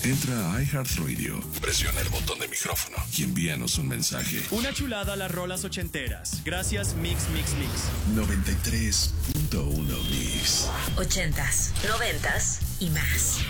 Entra a iHeartRadio, presiona el botón de micrófono y envíanos un mensaje. Una chulada a las rolas ochenteras. Gracias, Mix, Mix, Mix. 93.1 Mix. 80s, 90s y más.